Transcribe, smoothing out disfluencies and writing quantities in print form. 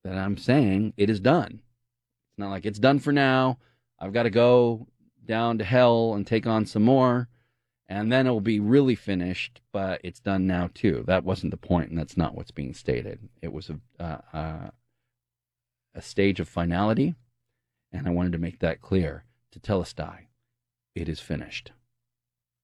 that I'm saying it is done. It's not like it's done for now. I've got to go down to hell and take on some more, and then it will be really finished, but it's done now too. That wasn't the point, and that's not what's being stated. It was a stage of finality, and I wanted to make that clear to Telestai. It is finished.